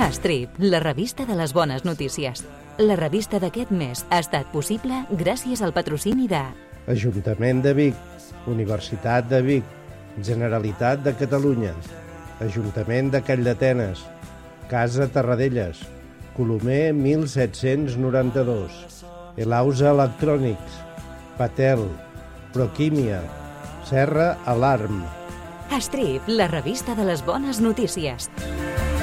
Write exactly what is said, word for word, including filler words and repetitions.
Astrip, la revista de les bones notícies. La revista d'aquest mes ha estat possible gràcies al patrocini de Ajuntament de Vic, Universitat de Vic, Generalitat de Catalunya, Ajuntament de Calldetenes, Casa Terradellas, Colomer mil set-cents noranta-dos, Elausa Electrònics, Patel, Proquímia, Serra Alarm. Astrip, la revista de les bones notícies.